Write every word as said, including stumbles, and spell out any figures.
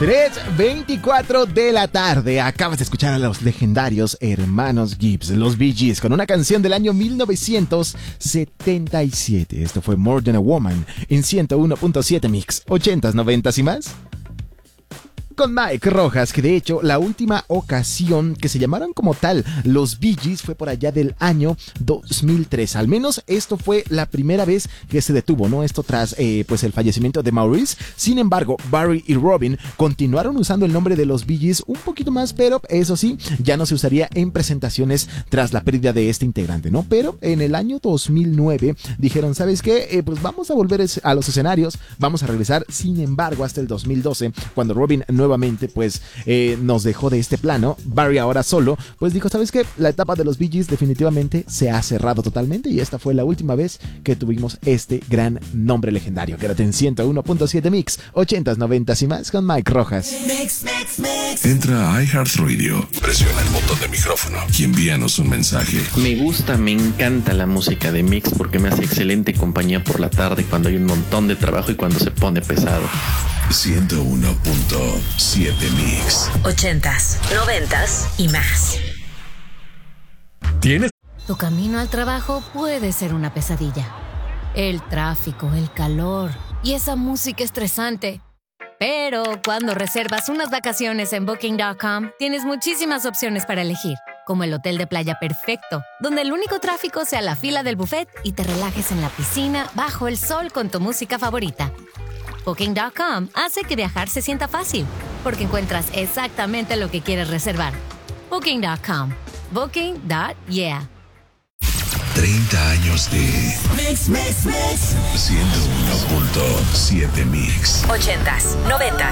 tres veinticuatro de la tarde. Acabas de escuchar a los legendarios hermanos Gibbs, los Bee Gees, con una canción del año mil novecientos setenta y siete. Esto fue More Than a Woman en ciento uno punto siete Mix, ochentas, noventas y más. Con Mike Rojas, que de hecho la última ocasión que se llamaron como tal los Bee Gees fue por allá del año dos mil tres. Al menos esto fue la primera vez que se detuvo, ¿no? Esto tras eh, pues el fallecimiento de Maurice. Sin embargo, Barry y Robin continuaron usando el nombre de los Bee Gees un poquito más, pero eso sí, ya no se usaría en presentaciones tras la pérdida de este integrante, ¿no? Pero en el año dos mil nueve dijeron, ¿sabes qué? Eh, pues vamos a volver a los escenarios, vamos a regresar. Sin embargo, hasta el dos mil doce, cuando Robin no nuevamente pues eh, nos dejó de este plano, Barry ahora solo, pues dijo, ¿sabes qué? La etapa de los Bee Gees definitivamente se ha cerrado totalmente y esta fue la última vez que tuvimos este gran nombre legendario. Quédate en ciento uno punto siete Mix, ochentas, noventas y más con Mike Rojas. Mix, mix, mix. Entra a iHeartRadio, presiona el botón de micrófono y envíanos un mensaje. Me gusta, me encanta la música de Mix porque me hace excelente compañía por la tarde cuando hay un montón de trabajo y cuando se pone pesado. ciento uno punto siete Mix. Ochentas, noventas y más. ¿Tienes? Tu camino al trabajo puede ser una pesadilla. El tráfico, el calor y esa música estresante. Pero cuando reservas unas vacaciones en Booking punto com, tienes muchísimas opciones para elegir, como el hotel de playa perfecto, donde el único tráfico sea la fila del buffet y te relajes en la piscina bajo el sol con tu música favorita. Booking punto com hace que viajar se sienta fácil, porque encuentras exactamente lo que quieres reservar. Booking punto com. Booking punto yeah. treinta años de Mix, mix, mix. ciento uno punto siete Mix. Ochentas, noventas